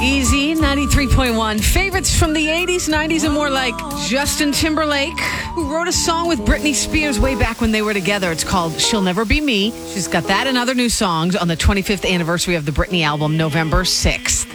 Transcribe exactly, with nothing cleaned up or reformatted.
Easy, ninety-three point one. Favorites from the eighties, nineties, and more, like Justin Timberlake, who wrote a song with Britney Spears way back when they were together. It's called She'll Never Be Me. She's got that and other new songs on the twenty-fifth anniversary of the Britney album, November sixth.